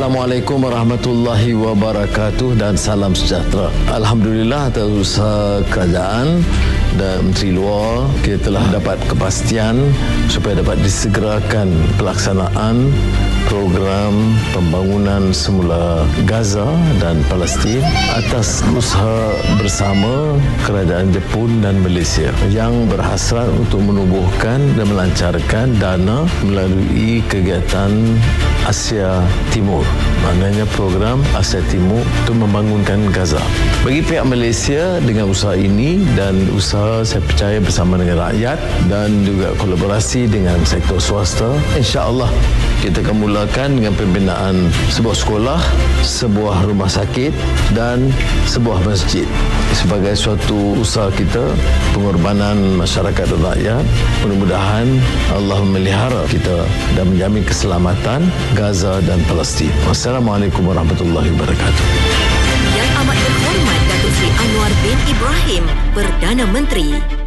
Assalamualaikum warahmatullahi wabarakatuh dan salam sejahtera. Alhamdulillah atas usaha kerajaan dan Menteri Luar, kita telah dapat kepastian supaya dapat disegerakan pelaksanaan program pembangunan semula Gaza dan Palestin atas usaha bersama kerajaan Jepun dan Malaysia yang berhasrat untuk menubuhkan dan melancarkan dana melalui kegiatan Asia Timur, maknanya program Asia Timur untuk membangunkan Gaza. Bagi pihak Malaysia, dengan usaha ini dan usaha saya percaya bersama dengan rakyat dan juga kolaborasi dengan sektor swasta, insya-Allah kita akan mulakan dengan pembinaan sebuah sekolah, sebuah rumah sakit dan sebuah masjid. Sebagai suatu usaha kita, pengorbanan masyarakat dan rakyat, mudah-mudahan Allah memelihara kita dan menjamin keselamatan Gaza dan Palestin. Wassalamualaikum warahmatullahi wabarakatuh. Yang amat berhormat Datuk Seri Anwar bin Ibrahim, Perdana Menteri.